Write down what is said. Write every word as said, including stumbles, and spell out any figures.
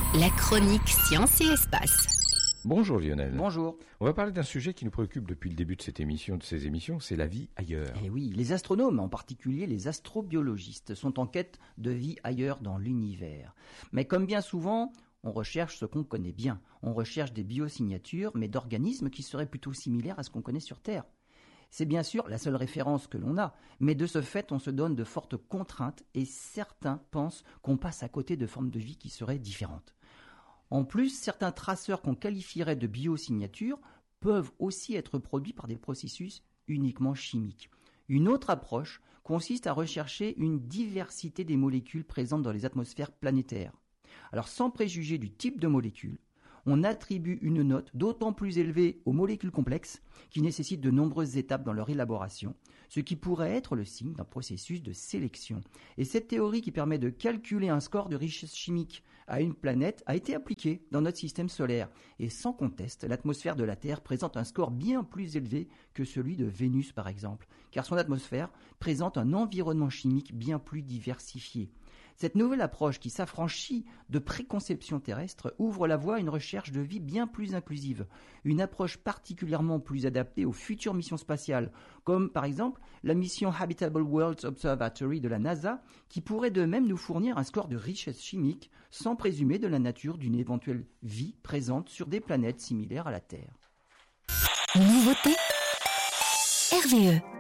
La chronique Science et Espace. Bonjour Lionel. Bonjour. On va parler d'un sujet qui nous préoccupe depuis le début de cette émission, de ces émissions, c'est la vie ailleurs. Eh oui, les astronomes, en particulier les astrobiologistes, sont en quête de vie ailleurs dans l'univers. Mais comme bien souvent, on recherche ce qu'on connaît bien. On recherche des biosignatures, mais d'organismes qui seraient plutôt similaires à ce qu'on connaît sur Terre. C'est bien sûr la seule référence que l'on a, mais de ce fait, on se donne de fortes contraintes et certains pensent qu'on passe à côté de formes de vie qui seraient différentes. En plus, certains traceurs qu'on qualifierait de biosignatures peuvent aussi être produits par des processus uniquement chimiques. Une autre approche consiste à rechercher une diversité des molécules présentes dans les atmosphères planétaires. Alors, sans préjuger du type de molécules, on attribue une note d'autant plus élevée aux molécules complexes qui nécessitent de nombreuses étapes dans leur élaboration, ce qui pourrait être le signe d'un processus de sélection. Et cette théorie qui permet de calculer un score de richesse chimique à une planète a été appliquée dans notre système solaire. Et sans conteste, l'atmosphère de la Terre présente un score bien plus élevé que celui de Vénus par exemple, car son atmosphère présente un environnement chimique bien plus diversifié. Cette nouvelle approche qui s'affranchit de préconceptions terrestres ouvre la voie à une recherche de vie bien plus inclusive, une approche particulièrement plus adaptée aux futures missions spatiales, comme par exemple la mission Habitable Worlds Observatory de la NASA, qui pourrait de même nous fournir un score de richesse chimique sans présumer de la nature d'une éventuelle vie présente sur des planètes similaires à la Terre. Nouveauté R V E.